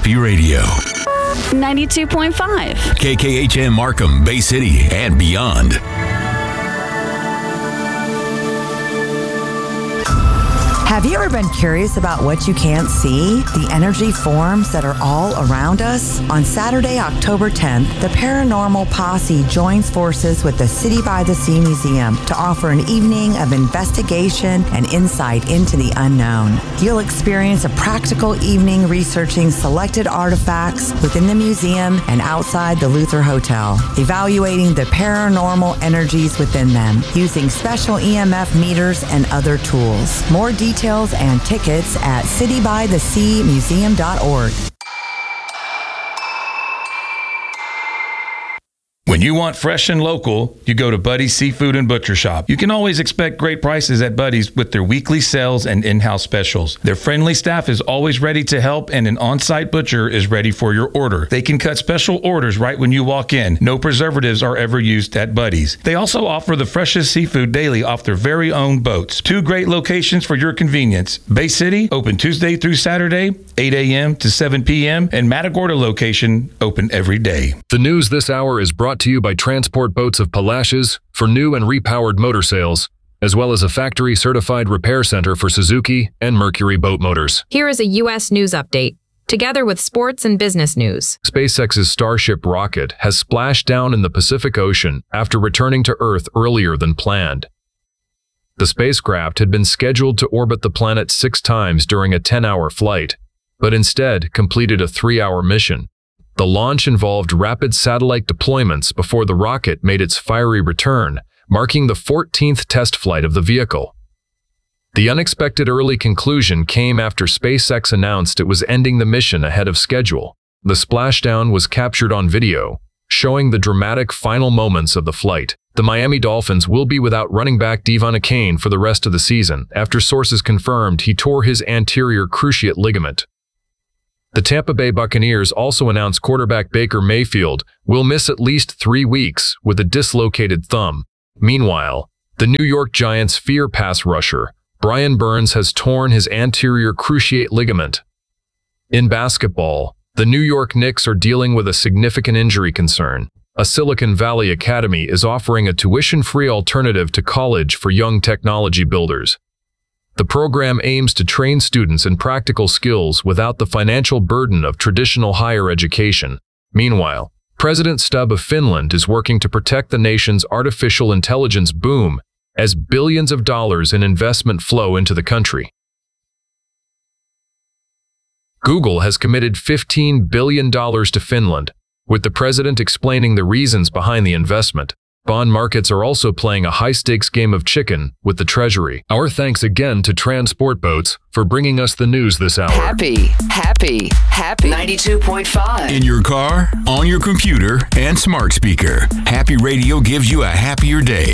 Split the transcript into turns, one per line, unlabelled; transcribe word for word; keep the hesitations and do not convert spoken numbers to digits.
Happy Radio.
ninety-two point five.
K K H M Markham, Bay City, and beyond.
Have you ever been curious about what you can't see? The energy forms that are all around us? On Saturday, October tenth, the Paranormal Posse joins forces with the City by the Sea Museum to offer an evening of investigation and insight into the unknown. You'll experience a practical evening researching selected artifacts within the museum and outside the Luther Hotel, evaluating the paranormal energies within them using special E M F meters and other tools. More details and tickets at city by the sea museum dot org.
When you want fresh and local, you go to Buddy's Seafood and Butcher Shop. You can always expect great prices at Buddy's with their weekly sales and in-house specials. Their friendly staff is always ready to help, and an on-site butcher is ready for your order. They can cut special orders right when you walk in. No preservatives are ever used at Buddy's. They also offer the freshest seafood daily off their very own boats. Two great locations for your convenience. Bay City, open Tuesday through Saturday, eight a.m. to seven p.m., and Matagorda location, open every day.
The news this hour is brought to you by Transport Boats of Palacios for new and repowered motor sales, as well as a factory-certified repair center for Suzuki and Mercury boat motors.
Here is a U S news update, together with sports and business news.
SpaceX's Starship rocket has splashed down in the Pacific Ocean after returning to Earth earlier than planned. The spacecraft had been scheduled to orbit the planet six times during a ten-hour flight, but instead completed a three-hour mission. The launch involved rapid satellite deployments before the rocket made its fiery return, marking the fourteenth test flight of the vehicle. The unexpected early conclusion came after SpaceX announced it was ending the mission ahead of schedule. The splashdown was captured on video, showing the dramatic final moments of the flight. The Miami Dolphins will be without running back Devon Achane for the rest of the season, after sources confirmed he tore his anterior cruciate ligament. The Tampa Bay Buccaneers also announced quarterback Baker Mayfield will miss at least three weeks with a dislocated thumb. Meanwhile, the New York Giants' fear pass rusher, Brian Burns, has torn his anterior cruciate ligament. In basketball, the New York Knicks are dealing with a significant injury concern. A Silicon Valley academy is offering a tuition-free alternative to college for young technology builders. The program aims to train students in practical skills without the financial burden of traditional higher education. Meanwhile, President Stubb of Finland is working to protect the nation's artificial intelligence boom as billions of dollars in investment flow into the country. Google has committed fifteen billion dollars to Finland, with the president explaining the reasons behind the investment. Bond markets are also playing a high-stakes game of chicken with the Treasury. Our thanks again to Transport Boats for bringing us the news this hour.
Happy, happy, happy. ninety-two point five.
In your car, on your computer, and smart speaker, Happy Radio gives you a happier day.